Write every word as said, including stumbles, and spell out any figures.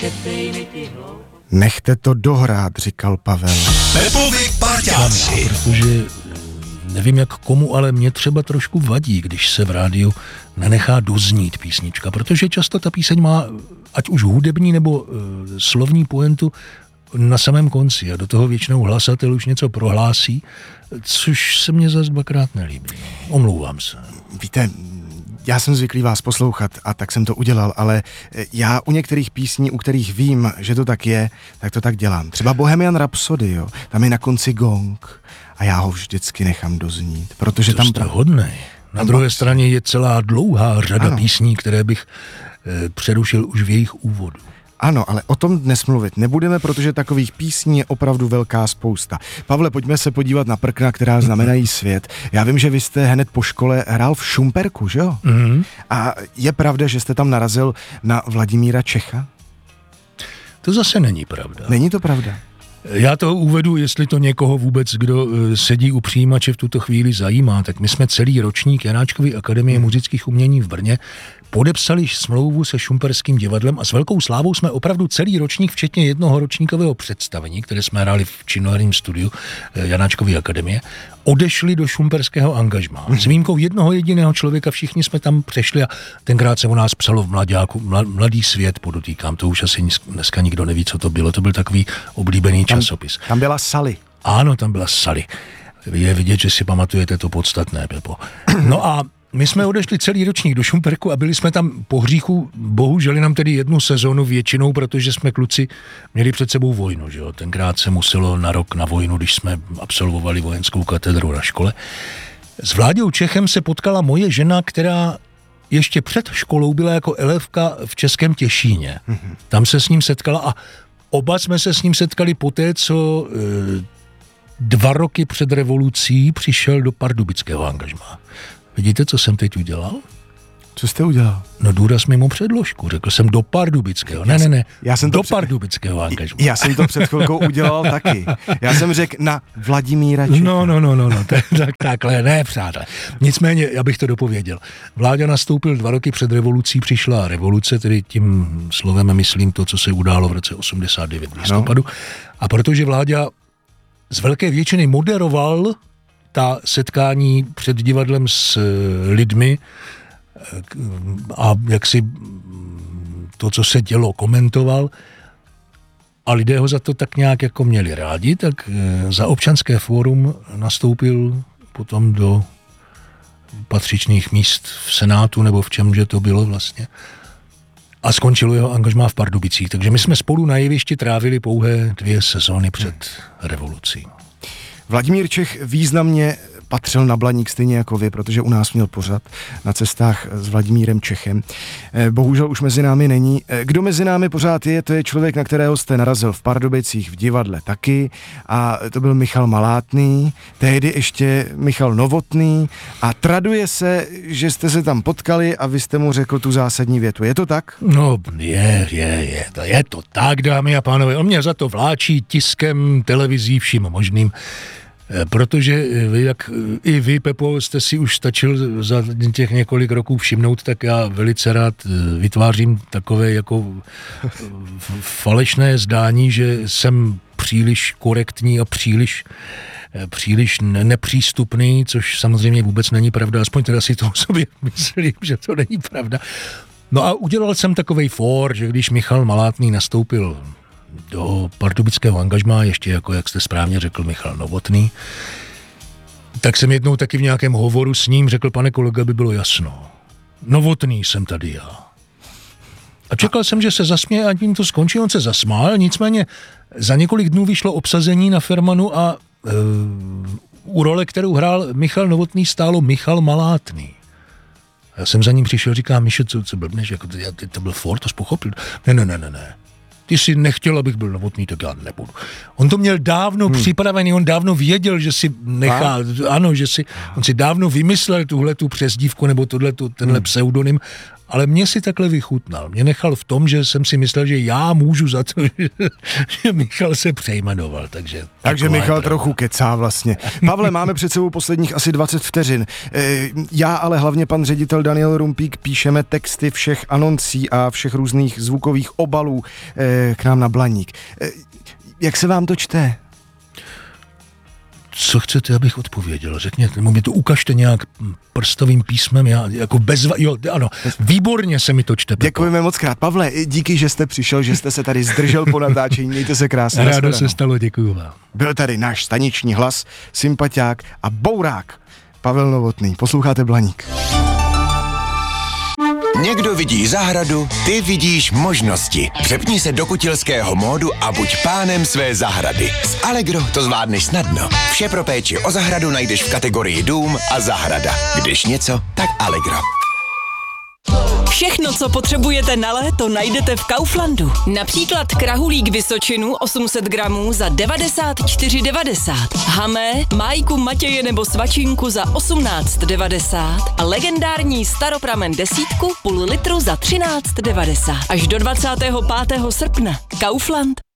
Nechte to dohrát, říkal Pavel. Pepovi parťáci. Protože nevím jak komu, ale mě třeba trošku vadí, když se v rádiu nenechá doznít písnička, protože často ta píseň má, ať už hudební nebo uh, slovní pointu, na samém konci a do toho většinou hlasatel už něco prohlásí, což se mně zase dvakrát nelíbí. Omlouvám se. Víte, já jsem zvyklý vás poslouchat a tak jsem to udělal, ale já u některých písní, u kterých vím, že to tak je, tak to tak dělám. Třeba Bohemian Rhapsody, jo, tam je na konci gong a já ho vždycky nechám doznít, protože to tam... To jste hodnej. Na druhé straně je celá dlouhá řada ano. písní, které bych eh, přerušil už v jejich úvodu. Ano, ale o tom dnes mluvit nebudeme, protože takových písní je opravdu velká spousta. Pavle, pojďme se podívat na prkna, která znamenají svět. Já vím, že vy jste hned po škole hrál v Šumperku, že jo? Mm-hmm. A je pravda, že jste tam narazil na Vladimíra Čecha? To zase není pravda. Není to pravda? Já to uvedu, jestli to někoho vůbec, kdo sedí u přijímače v tuto chvíli zajímá, tak my jsme celý ročník Janáčkovy akademie hmm. muzických umění v Brně podepsali smlouvu se Šumperským divadlem a s velkou slávou jsme opravdu celý ročník, včetně jednoho ročníkového představení, které jsme hráli v činoherním studiu Janáčkovy akademie, odešli do šumperského angažmá. S výjimkou jednoho jediného člověka, všichni jsme tam přešli a tenkrát se o nás psalo v Mlaďáku, Mladý svět, podotýkám, to už asi dneska nikdo neví, co to bylo, to byl takový oblíbený tam, časopis. Tam byla Sally. Ano, tam byla Sally. Je vidět, že si pamatujete to podstatné, Pepo. No a my jsme odešli celý ročník do Šumperku a byli jsme tam po hříchu, bohužel nám tedy jednu sezónu většinou, protože jsme kluci měli před sebou vojnu, že jo. Tenkrát se muselo na rok na vojnu, když jsme absolvovali vojenskou katedru na škole. S Vláďou Čechem se potkala moje žena, která ještě před školou byla jako elevka v Českém Těšíně. Tam se s ním setkala a oba jsme se s ním setkali poté, co e, dva roky před revolucí přišel do pardubického angažmá. Vidíte, co jsem teď udělal? Co jste udělal? No důraz mimo předložku. Řekl jsem do pardubického. Ne, ne, ne. Já jsem do před... pardubického angažmá. Já jsem to před chvilkou udělal taky. Já jsem řekl na Vladimíra Čecha. No, no, no, no, no. tak, tak, takhle, ne, přátelé. Nicméně, já bych to dopověděl. Vláďa nastoupil dva roky před revolucí, přišla revoluce, tedy tím slovem myslím to, co se událo v roce osmdesát devět v listopadu. No. A protože Vláďa z velké většiny moderoval ta setkání před divadlem s lidmi a jak si to, co se dělo, komentoval a lidé ho za to tak nějak jako měli rádi, tak za Občanské fórum nastoupil potom do patřičných míst v Senátu nebo v čemže to bylo vlastně a skončilo jeho angažmá v Pardubicích. Takže my jsme spolu na jevišti trávili pouhé dvě sezóny před revolucí. Vladimír Čech významně patřil na Blaník stejně jako vy, protože u nás měl pořad Na cestách s Vladimírem Čechem. Bohužel už mezi námi není. Kdo mezi námi pořád je, to je člověk, na kterého jste narazil v Pardubicích v divadle taky a to byl Michal Malátný, tehdy ještě Michal Novotný a traduje se, že jste se tam potkali a vy jste mu řekl tu zásadní větu. Je to tak? No, je, je, je, to je to tak, dámy a pánové. On mě za to vláčí tiskem, televizí, vším možným. Protože jak i vy, Pepo, jste si už stačil za těch několik roků všimnout, tak já velice rád vytvářím takové jako falešné zdání, že jsem příliš korektní a příliš, příliš nepřístupný, což samozřejmě vůbec není pravda, aspoň teda si to o sobě myslím, že to není pravda. No a udělal jsem takovej fór, že když Michal Malátný nastoupil do pardubického angažmá, ještě jako, jak jste správně řekl, Michal Novotný, tak jsem jednou taky v nějakém hovoru s ním řekl, pane kolega, by bylo jasno. Novotný jsem tady já. A čekal a... jsem, že se zasměje a tím to skončí, on se zasmál, nicméně za několik dnů vyšlo obsazení na Fermanu a e, u role, kterou hrál Michal Novotný, stálo Michal Malátný. Já jsem za ním přišel, říkám, Miše, co, co blbneš, jako to, to byl for, to jsi pochopil. Ne, ne, ne, ne, ne. Ty jsi nechtěl, abych byl Novotný, tak já nebudu. On to měl dávno hmm. připravený, on dávno věděl, že si nechá, a? ano, že si, on si dávno vymyslel tuhle tu přezdívku nebo tohletu, tenhle hmm. pseudonym ale mě si takhle vychutnal. Mě nechal v tom, že jsem si myslel, že já můžu za to, že, že Michal se přejmenoval. Takže, takže Michal trochu kecá vlastně. Pavle, máme před sebou posledních asi dvacet vteřin. Já, ale hlavně pan ředitel Daniel Rumpík píšeme texty všech anoncí a všech různých zvukových obalů k nám na Blaník. Jak se vám to čte? Co chcete, abych odpověděl? Řekněte, nebo mi to ukažte nějak prstovým písmem, já jako bez... Jo, ano, výborně se mi to čte. Pepo. Děkujeme moc krát. Pavle, díky, že jste přišel, že jste se tady zdržel po natáčení, mějte se krásně. Rádo se stalo, děkuju vám. Byl tady náš staniční hlas, sympatiák a bourák Pavel Novotný. Posloucháte Blaník. Někdo vidí zahradu, ty vidíš možnosti. Přepni se do kutilského módu a buď pánem své zahrady. S Allegro to zvládneš snadno. Vše pro péči o zahradu najdeš v kategorii dům a zahrada. Když něco, tak Allegro. Všechno, co potřebujete na léto, najdete v Kauflandu. Například krahulík Vysočinu osm set gramů za devadesát čtyři devadesát. Hamé, májku Matěje nebo svačinku za osmnáct devadesát a legendární staropramen desítku půl litru za třináct devadesát. Až do dvacátého pátého srpna. Kaufland.